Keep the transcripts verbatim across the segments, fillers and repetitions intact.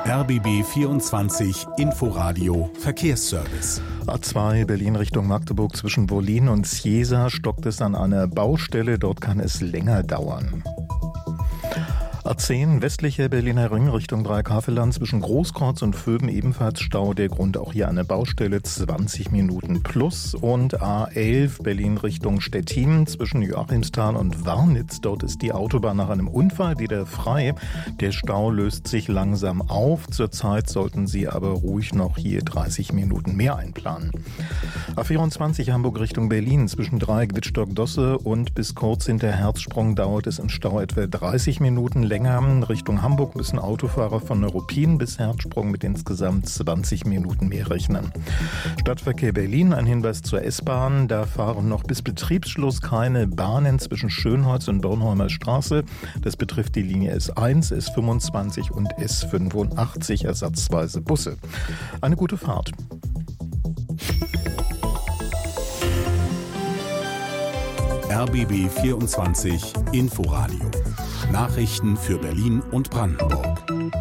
R B B vierundzwanzig Inforadio Verkehrsservice. A zwei Berlin Richtung Magdeburg zwischen Wollin und Ciesa stockt es an einer Baustelle. Dort kann es länger dauern. A zehn westlicher Berliner Ring Richtung Dreieckhavelland zwischen Großkreuz und Vöben ebenfalls Stau. Der Grund auch hier eine Baustelle, zwanzig Minuten plus. Und A elf Berlin Richtung Stettin zwischen Joachimsthal und Warnitz. Dort ist die Autobahn nach einem Unfall wieder frei. Der Stau löst sich langsam auf. Zurzeit sollten Sie aber ruhig noch hier dreißig Minuten mehr einplanen. A vierundzwanzig Hamburg Richtung Berlin zwischen Dreieck-Wittstock-Dosse und bis kurz hinter Herzsprung dauert es im Stau etwa dreißig Minuten länger. Richtung Hamburg müssen Autofahrer von Neuruppin bis Herzsprung mit insgesamt zwanzig Minuten mehr rechnen. Stadtverkehr Berlin, ein Hinweis zur S-Bahn. Da fahren noch bis Betriebsschluss keine Bahnen zwischen Schönholz und Bornholmer Straße. Das betrifft die Linie S eins, S fünfundzwanzig und S fünfundachtzig, ersatzweise Busse. Eine gute Fahrt. R B B vierundzwanzig Inforadio. Nachrichten für Berlin und Brandenburg.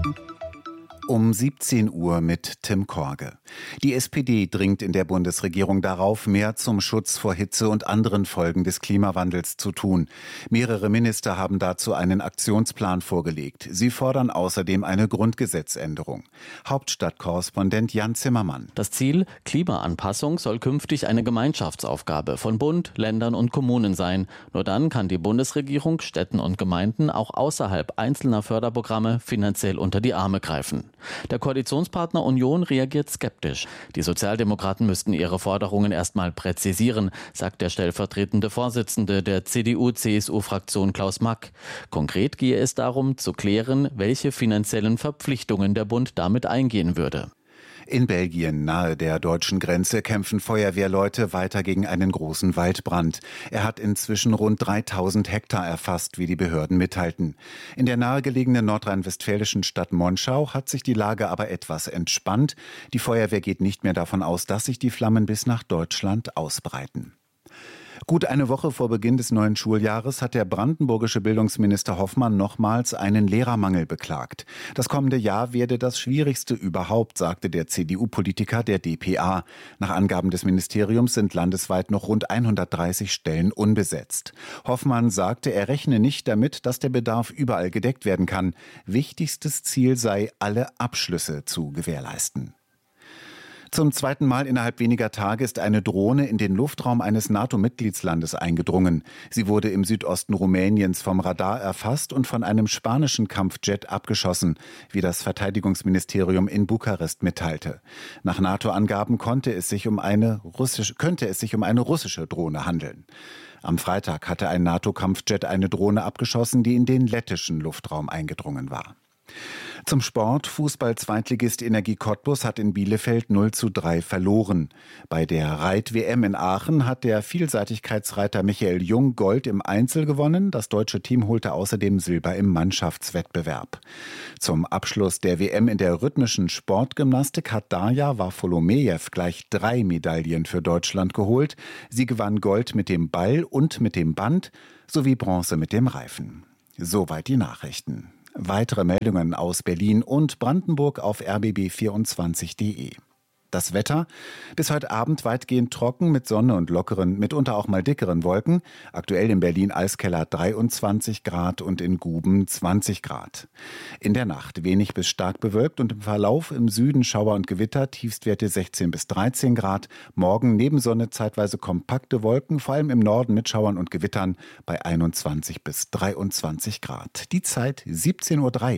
Um siebzehn Uhr mit Tim Korge. Die S P D dringt in der Bundesregierung darauf, mehr zum Schutz vor Hitze und anderen Folgen des Klimawandels zu tun. Mehrere Minister haben dazu einen Aktionsplan vorgelegt. Sie fordern außerdem eine Grundgesetzänderung. Hauptstadtkorrespondent Jan Zimmermann. Das Ziel, Klimaanpassung, soll künftig eine Gemeinschaftsaufgabe von Bund, Ländern und Kommunen sein. Nur dann kann die Bundesregierung Städten und Gemeinden auch außerhalb einzelner Förderprogramme finanziell unter die Arme greifen. Der Koalitionspartner Union reagiert skeptisch. Die Sozialdemokraten müssten ihre Forderungen erstmal präzisieren, sagt der stellvertretende Vorsitzende der C D U C S U-Fraktion Klaus Mack. Konkret gehe es darum, zu klären, welche finanziellen Verpflichtungen der Bund damit eingehen würde. In Belgien, nahe der deutschen Grenze, kämpfen Feuerwehrleute weiter gegen einen großen Waldbrand. Er hat inzwischen rund dreitausend Hektar erfasst, wie die Behörden mitteilten. In der nahegelegenen nordrhein-westfälischen Stadt Monschau hat sich die Lage aber etwas entspannt. Die Feuerwehr geht nicht mehr davon aus, dass sich die Flammen bis nach Deutschland ausbreiten. Gut eine Woche vor Beginn des neuen Schuljahres hat der brandenburgische Bildungsminister Hoffmann nochmals einen Lehrermangel beklagt. Das kommende Jahr werde das schwierigste überhaupt, sagte der C D U-Politiker der d p a. Nach Angaben des Ministeriums sind landesweit noch rund hundertdreißig Stellen unbesetzt. Hoffmann sagte, er rechne nicht damit, dass der Bedarf überall gedeckt werden kann. Wichtigstes Ziel sei, alle Abschlüsse zu gewährleisten. Zum zweiten Mal innerhalb weniger Tage ist eine Drohne in den Luftraum eines NATO-Mitgliedslandes eingedrungen. Sie wurde im Südosten Rumäniens vom Radar erfasst und von einem spanischen Kampfjet abgeschossen, wie das Verteidigungsministerium in Bukarest mitteilte. Nach NATO-Angaben konnte es sich um eine russische, könnte es sich um eine russische Drohne handeln. Am Freitag hatte ein NATO-Kampfjet eine Drohne abgeschossen, die in den lettischen Luftraum eingedrungen war. Zum Sport. Fußball-Zweitligist Energie Cottbus hat in Bielefeld null zu drei verloren. Bei der Reit-W M in Aachen hat der Vielseitigkeitsreiter Michael Jung Gold im Einzel gewonnen. Das deutsche Team holte außerdem Silber im Mannschaftswettbewerb. Zum Abschluss der W M in der rhythmischen Sportgymnastik hat Darja Wafolomejew gleich drei Medaillen für Deutschland geholt. Sie gewann Gold mit dem Ball und mit dem Band sowie Bronze mit dem Reifen. Soweit die Nachrichten. Weitere Meldungen aus Berlin und Brandenburg auf r b b vierundzwanzig punkt d e. Das Wetter: bis heute Abend weitgehend trocken mit Sonne und lockeren, mitunter auch mal dickeren Wolken. Aktuell in Berlin-Eiskeller dreiundzwanzig Grad und in Guben zwanzig Grad. In der Nacht wenig bis stark bewölkt und im Verlauf im Süden Schauer und Gewitter, Tiefstwerte sechzehn bis dreizehn Grad. Morgen neben Sonne zeitweise kompakte Wolken, vor allem im Norden mit Schauern und Gewittern bei einundzwanzig bis dreiundzwanzig Grad. Die Zeit siebzehn Uhr drei.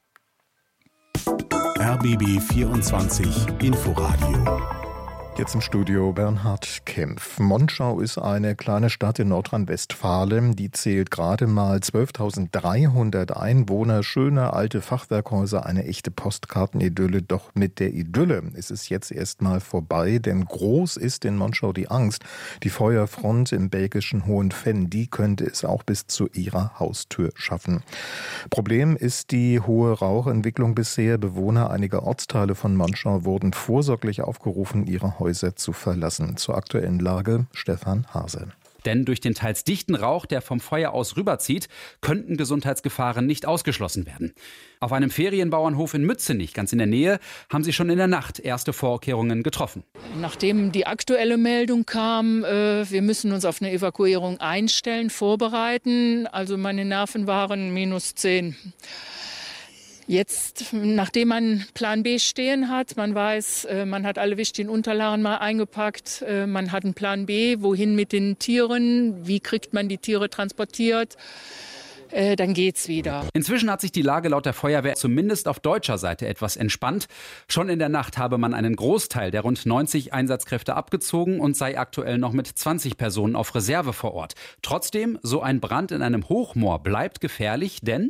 R B B vierundzwanzig Inforadio. Jetzt im Studio Bernhard Kempf. Monschau ist eine kleine Stadt in Nordrhein-Westfalen. Die zählt gerade mal zwölftausenddreihundert Einwohner. Schöne alte Fachwerkhäuser, eine echte Postkartenidylle. Doch mit der Idylle ist es jetzt erstmal vorbei, denn groß ist in Monschau die Angst. Die Feuerfront im belgischen Hohenfenn, die könnte es auch bis zu ihrer Haustür schaffen. Problem ist die hohe Rauchentwicklung bisher. Bewohner einiger Ortsteile von Monschau wurden vorsorglich aufgerufen, ihre Häuser zu verlassen. Zur aktuellen Lage Stefan Hase. Denn durch den teils dichten Rauch, der vom Feuer aus rüberzieht, könnten Gesundheitsgefahren nicht ausgeschlossen werden. Auf einem Ferienbauernhof in Mützenich, ganz in der Nähe, haben sie schon in der Nacht erste Vorkehrungen getroffen. Nachdem die aktuelle Meldung kam, äh, wir müssen uns auf eine Evakuierung einstellen, vorbereiten. Also meine Nerven waren minus zehn. Jetzt, nachdem man Plan B stehen hat, man weiß, man hat alle wichtigen Unterlagen mal eingepackt, man hat einen Plan B, wohin mit den Tieren, wie kriegt man die Tiere transportiert, dann geht's wieder. Inzwischen hat sich die Lage laut der Feuerwehr zumindest auf deutscher Seite etwas entspannt. Schon in der Nacht habe man einen Großteil der rund neunzig Einsatzkräfte abgezogen und sei aktuell noch mit zwanzig Personen auf Reserve vor Ort. Trotzdem, so ein Brand in einem Hochmoor bleibt gefährlich, denn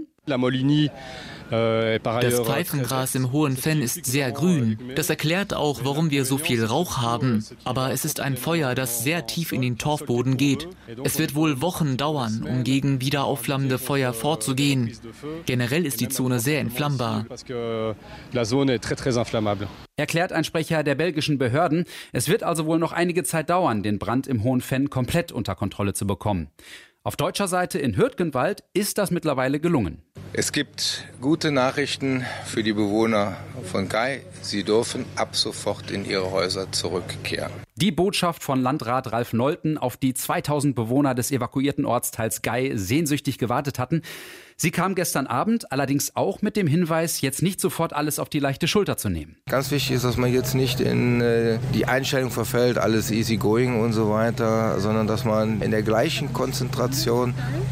das Pfeifengras im Hohen Fenn ist sehr grün. Das erklärt auch, warum wir so viel Rauch haben. Aber es ist ein Feuer, das sehr tief in den Torfboden geht. Es wird wohl Wochen dauern, um gegen wieder aufflammende Feuer vorzugehen. Generell ist die Zone sehr entflammbar. Erklärt ein Sprecher der belgischen Behörden. Es wird also wohl noch einige Zeit dauern, den Brand im Hohen Fenn komplett unter Kontrolle zu bekommen. Auf deutscher Seite in Hürtgenwald ist das mittlerweile gelungen. Es gibt gute Nachrichten für die Bewohner von Gei. Sie dürfen ab sofort in ihre Häuser zurückkehren. Die Botschaft von Landrat Ralf Nolten, auf die zweitausend Bewohner des evakuierten Ortsteils Gei sehnsüchtig gewartet hatten. Sie kam gestern Abend, allerdings auch mit dem Hinweis, jetzt nicht sofort alles auf die leichte Schulter zu nehmen. Ganz wichtig ist, dass man jetzt nicht in äh, die Einstellung verfällt, alles easy going und so weiter, sondern dass man in der gleichen Konzentration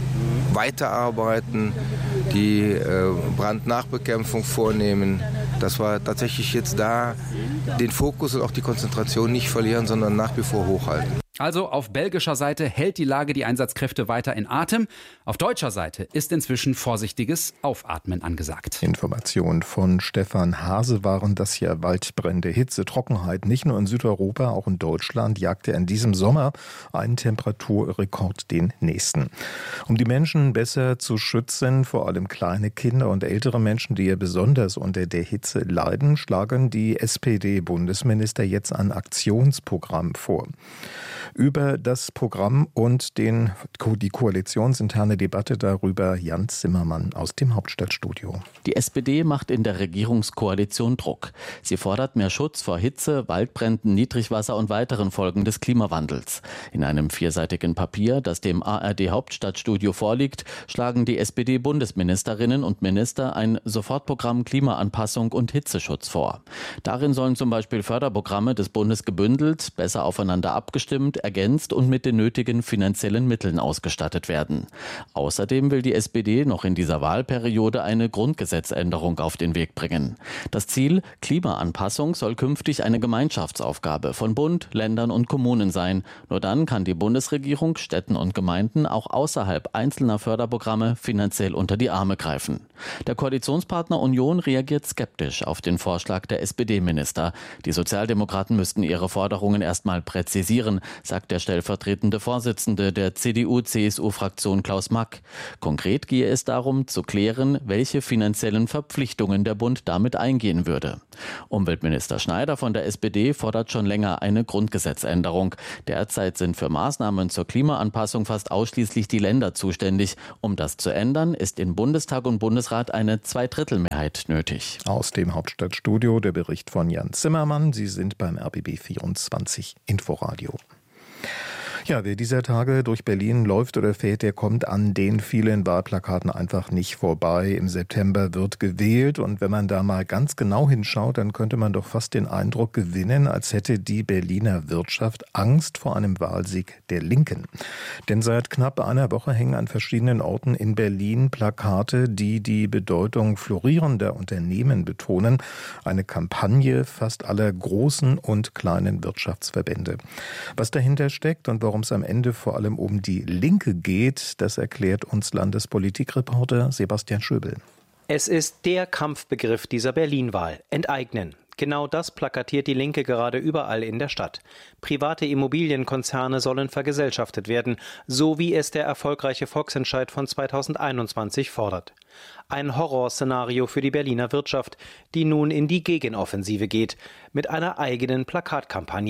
weiterarbeiten, die äh, Brandnachbekämpfung vornehmen, dass wir tatsächlich jetzt da den Fokus und auch die Konzentration nicht verlieren, sondern nach wie vor hochhalten. Also auf belgischer Seite hält die Lage die Einsatzkräfte weiter in Atem. Auf deutscher Seite ist inzwischen vorsichtiges Aufatmen angesagt. Informationen von Stefan Hase waren das hier. Waldbrände, Hitze, Trockenheit. Nicht nur in Südeuropa, auch in Deutschland jagte in diesem Sommer einen Temperaturrekord den nächsten. Um die Menschen besser zu schützen, vor allem kleine Kinder und ältere Menschen, die ja besonders unter der Hitze leiden, schlagen die S P D-Bundesminister jetzt ein Aktionsprogramm vor. Über das Programm und den, die koalitionsinterne Debatte darüber Jan Zimmermann aus dem Hauptstadtstudio. Die S P D macht in der Regierungskoalition Druck. Sie fordert mehr Schutz vor Hitze, Waldbränden, Niedrigwasser und weiteren Folgen des Klimawandels. In einem vierseitigen Papier, das dem A R D Hauptstadtstudio vorliegt, schlagen die S P D-Bundesministerinnen und Minister ein Sofortprogramm Klimaanpassung und Hitzeschutz vor. Darin sollen zum Beispiel Förderprogramme des Bundes gebündelt, besser aufeinander abgestimmt, ergänzt und mit den nötigen finanziellen Mitteln ausgestattet werden. Außerdem will die S P D noch in dieser Wahlperiode eine Grundgesetzänderung auf den Weg bringen. Das Ziel: Klimaanpassung soll künftig eine Gemeinschaftsaufgabe von Bund, Ländern und Kommunen sein. Nur dann kann die Bundesregierung Städten und Gemeinden auch außerhalb einzelner Förderprogramme finanziell unter die Arme greifen. Der Koalitionspartner Union reagiert skeptisch auf den Vorschlag der S P D-Minister. Die Sozialdemokraten müssten ihre Forderungen erstmal präzisieren, sagt der stellvertretende Vorsitzende der C D U-C S U-Fraktion Klaus Mack. Konkret gehe es darum, zu klären, welche finanziellen Verpflichtungen der Bund damit eingehen würde. Umweltminister Schneider von der S P D fordert schon länger eine Grundgesetzänderung. Derzeit sind für Maßnahmen zur Klimaanpassung fast ausschließlich die Länder zuständig. Um das zu ändern, ist in Bundestag und Bundesrat eine Zweidrittelmehrheit nötig. Aus dem Hauptstadtstudio der Bericht von Jan Zimmermann. Sie sind beim R B B vierundzwanzig Inforadio. Ja, wer dieser Tage durch Berlin läuft oder fährt, der kommt an den vielen Wahlplakaten einfach nicht vorbei. Im September wird gewählt und wenn man da mal ganz genau hinschaut, dann könnte man doch fast den Eindruck gewinnen, als hätte die Berliner Wirtschaft Angst vor einem Wahlsieg der Linken. Denn seit knapp einer Woche hängen an verschiedenen Orten in Berlin Plakate, die die Bedeutung florierender Unternehmen betonen. Eine Kampagne fast aller großen und kleinen Wirtschaftsverbände. Was dahinter steckt und warum Worum es am Ende vor allem um die Linke geht, das erklärt uns Landespolitikreporter Sebastian Schöbel. Es ist der Kampfbegriff dieser Berlin-Wahl: Enteignen. Genau das plakatiert die Linke gerade überall in der Stadt. Private Immobilienkonzerne sollen vergesellschaftet werden, so wie es der erfolgreiche Volksentscheid von zweitausendeinundzwanzig fordert. Ein Horrorszenario für die Berliner Wirtschaft, die nun in die Gegenoffensive geht, mit einer eigenen Plakatkampagne.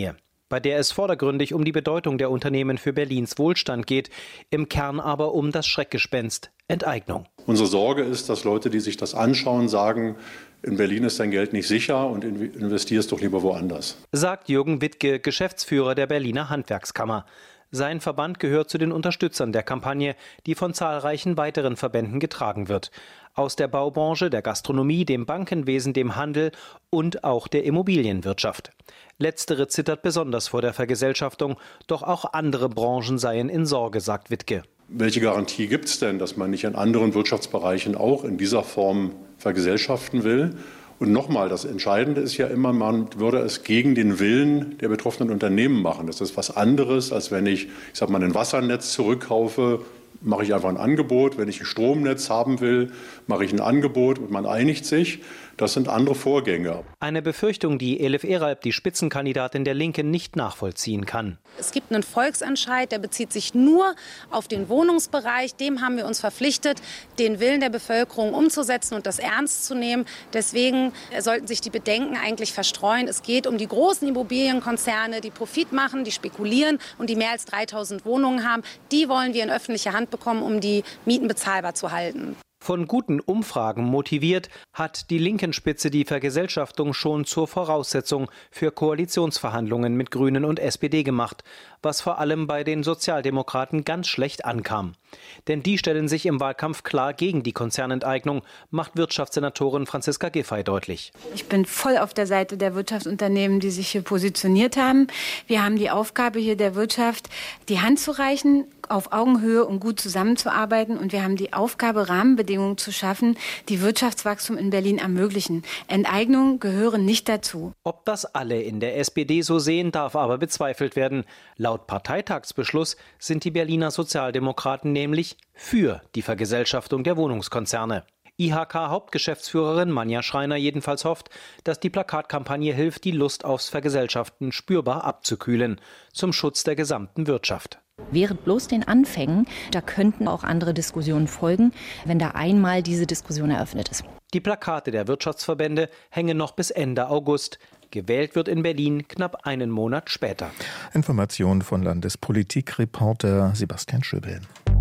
bei der es vordergründig um die Bedeutung der Unternehmen für Berlins Wohlstand geht, im Kern aber um das Schreckgespenst Enteignung. Unsere Sorge ist, dass Leute, die sich das anschauen, sagen, in Berlin ist dein Geld nicht sicher und investierst doch lieber woanders. Sagt Jürgen Wittke, Geschäftsführer der Berliner Handwerkskammer. Sein Verband gehört zu den Unterstützern der Kampagne, die von zahlreichen weiteren Verbänden getragen wird. Aus der Baubranche, der Gastronomie, dem Bankenwesen, dem Handel und auch der Immobilienwirtschaft. Letztere zittert besonders vor der Vergesellschaftung, doch auch andere Branchen seien in Sorge, sagt Wittke. Welche Garantie gibt es denn, dass man nicht in anderen Wirtschaftsbereichen auch in dieser Form vergesellschaften will? Und nochmal, das Entscheidende ist ja immer, man würde es gegen den Willen der betroffenen Unternehmen machen. Das ist was anderes, als wenn ich, ich sag mal, ein Wassernetz zurückkaufe, mache ich einfach ein Angebot. Wenn ich ein Stromnetz haben will, mache ich ein Angebot und man einigt sich. Das sind andere Vorgänge. Eine Befürchtung, die Elif Eralp, die Spitzenkandidatin der Linken, nicht nachvollziehen kann. Es gibt einen Volksentscheid, der bezieht sich nur auf den Wohnungsbereich. Dem haben wir uns verpflichtet, den Willen der Bevölkerung umzusetzen und das ernst zu nehmen. Deswegen sollten sich die Bedenken eigentlich verstreuen. Es geht um die großen Immobilienkonzerne, die Profit machen, die spekulieren und die mehr als dreitausend Wohnungen haben. Die wollen wir in öffentliche Hand bekommen, um die Mieten bezahlbar zu halten. Von guten Umfragen motiviert, hat die Linken-Spitze die Vergesellschaftung schon zur Voraussetzung für Koalitionsverhandlungen mit Grünen und S P D gemacht, was vor allem bei den Sozialdemokraten ganz schlecht ankam. Denn die stellen sich im Wahlkampf klar gegen die Konzernenteignung, macht Wirtschaftssenatorin Franziska Giffey deutlich. Ich bin voll auf der Seite der Wirtschaftsunternehmen, die sich hier positioniert haben. Wir haben die Aufgabe, hier der Wirtschaft die Hand zu reichen, auf Augenhöhe und gut zusammenzuarbeiten. Und wir haben die Aufgabe, Rahmenbedingungen zu schaffen, die Wirtschaftswachstum in Berlin ermöglichen. Enteignungen gehören nicht dazu. Ob das alle in der S P D so sehen, darf aber bezweifelt werden. Laut Parteitagsbeschluss sind die Berliner Sozialdemokraten nämlich für die Vergesellschaftung der Wohnungskonzerne. I H K-Hauptgeschäftsführerin Manja Schreiner jedenfalls hofft, dass die Plakatkampagne hilft, die Lust aufs Vergesellschaften spürbar abzukühlen, zum Schutz der gesamten Wirtschaft. Während bloß den Anfängen, da könnten auch andere Diskussionen folgen, wenn da einmal diese Diskussion eröffnet ist. Die Plakate der Wirtschaftsverbände hängen noch bis Ende August. Gewählt wird in Berlin knapp einen Monat später. Information von Landespolitikreporter Sebastian Schöbel.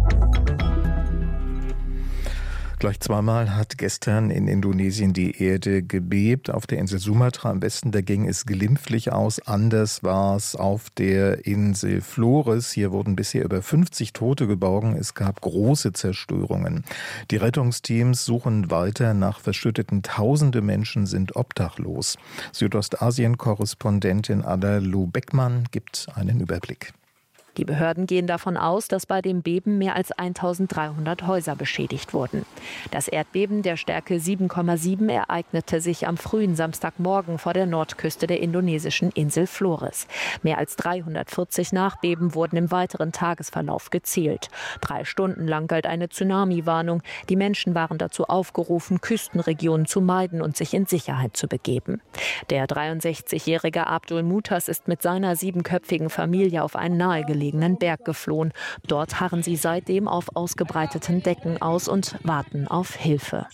Gleich zweimal hat gestern in Indonesien die Erde gebebt. Auf der Insel Sumatra am Westen, da ging es glimpflich aus. Anders war es auf der Insel Flores. Hier wurden bisher über fünfzig Tote geborgen. Es gab große Zerstörungen. Die Rettungsteams suchen weiter nach Verschütteten. Tausende Menschen sind obdachlos. Südostasien-Korrespondentin Ada Lu Beckmann gibt einen Überblick. Die Behörden gehen davon aus, dass bei dem Beben mehr als eintausenddreihundert Häuser beschädigt wurden. Das Erdbeben der Stärke sieben Komma sieben ereignete sich am frühen Samstagmorgen vor der Nordküste der indonesischen Insel Flores. Mehr als dreihundertvierzig Nachbeben wurden im weiteren Tagesverlauf gezählt. Drei Stunden lang galt eine Tsunami-Warnung. Die Menschen waren dazu aufgerufen, Küstenregionen zu meiden und sich in Sicherheit zu begeben. Der dreiundsechzigjährige Abdul Mutas ist mit seiner siebenköpfigen Familie auf einen nahegelegenen Berg geflohen. Dort harren sie seitdem auf ausgebreiteten Decken aus und warten auf Hilfe.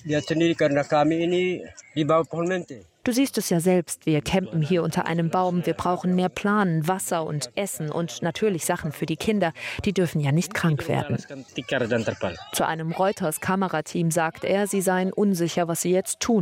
Du siehst es ja selbst, wir campen hier unter einem Baum. Wir brauchen mehr Plan, Wasser und Essen und natürlich Sachen für die Kinder. Die dürfen ja nicht krank werden. Zu einem Reuters-Kamerateam sagt er, sie seien unsicher, was sie jetzt tun